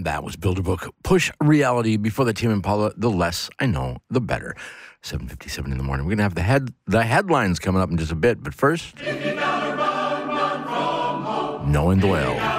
That was Bilderbook. Push Reality. Before the Tame Impala, the less I know, the better. 7:57 in the morning. We're going to have the headlines coming up in just a bit. But first, Knowing Doyle.